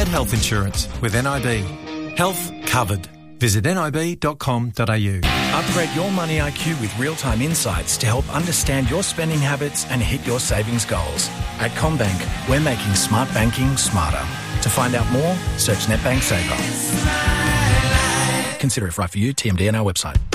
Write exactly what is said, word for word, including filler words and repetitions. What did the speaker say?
get health insurance with N I B. Health covered. Visit nib dot com dot a u. Upgrade your money I Q with real-time insights to help understand your spending habits and hit your savings goals. At CommBank, we're making smart banking smarter. To find out more, search NetBank Saver. Consider if right for you, T M D on our website.